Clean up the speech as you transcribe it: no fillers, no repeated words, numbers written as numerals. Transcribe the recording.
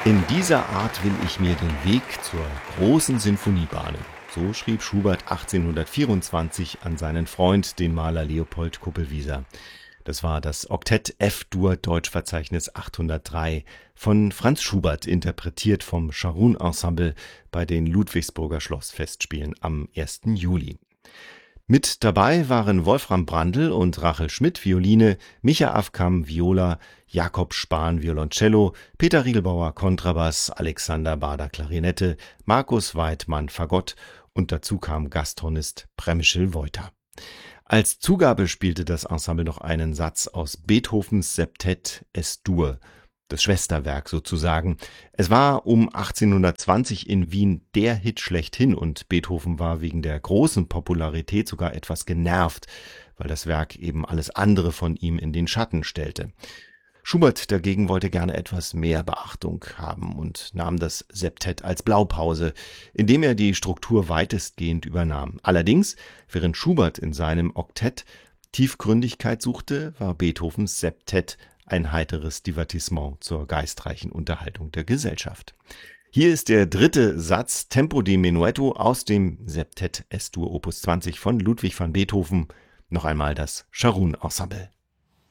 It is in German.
In dieser Art will ich mir den Weg zur großen Sinfonie bahnen. So schrieb Schubert 1824 an seinen Freund, den Maler Leopold Kupelwieser. Das war das Oktett F-Dur Deutschverzeichnis 803 von Franz Schubert, interpretiert vom Scharun Ensemble bei den Ludwigsburger Schlossfestspielen am 1. Juli. Mit dabei waren Wolfram Brandl und Rachel Schmidt Violine, Micha Afkam Viola, Jakob Spahn Violoncello, Peter Riegelbauer Kontrabass, Alexander Bader Klarinette, Markus Weidmann Fagott und dazu kam Gasthornist Przemysl Wojta. Als Zugabe spielte das Ensemble noch einen Satz aus Beethovens Septett Es-Dur, das Schwesterwerk sozusagen. Es war um 1820 in Wien der Hit schlechthin und Beethoven war wegen der großen Popularität sogar etwas genervt, weil das Werk eben alles andere von ihm in den Schatten stellte. Schubert dagegen wollte gerne etwas mehr Beachtung haben und nahm das Septett als Blaupause, indem er die Struktur weitestgehend übernahm. Allerdings, während Schubert in seinem Oktett Tiefgründigkeit suchte, war Beethovens Septett ein heiteres Divertissement zur geistreichen Unterhaltung der Gesellschaft. Hier ist der dritte Satz Tempo di Menuetto aus dem Septett Es-Dur Opus 20 von Ludwig van Beethoven. Noch einmal das Scharun Ensemble.